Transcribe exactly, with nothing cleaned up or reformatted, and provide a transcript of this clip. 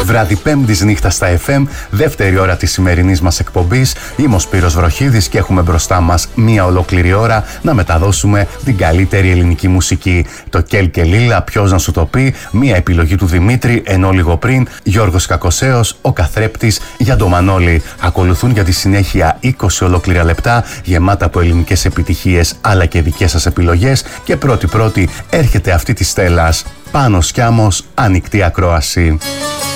Βράδυ Πέμπτης νύχτα στα εφ εμ, δεύτερη ώρα της σημερινής μας εκπομπής. Είμαι ο Σπύρος Βροχίδης και έχουμε μπροστά μας μία ολόκληρη ώρα να μεταδώσουμε την καλύτερη ελληνική μουσική. Το Κέλ και Λίλα, ποιος να σου το πει, μία επιλογή του Δημήτρη, ενώ λίγο πριν Γιώργος Κακοσέος, ο καθρέπτης για το Μανώλη. Ακολουθούν για τη συνέχεια είκοσι ολόκληρα λεπτά γεμάτα από ελληνικές επιτυχίες αλλά και δικές σας επιλογές και πρώτη πρώτη έρχεται αυτή της Στέλλας. Πάνος Κιάμος, ανοιχτή ακρόαση.